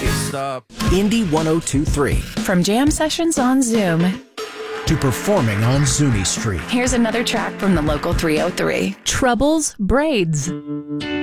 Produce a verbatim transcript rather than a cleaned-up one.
Stop. Indy one oh two point three. From jam sessions on Zoom to performing on Zuni Street. Here's another track from the local three oh three. Troubles Braids.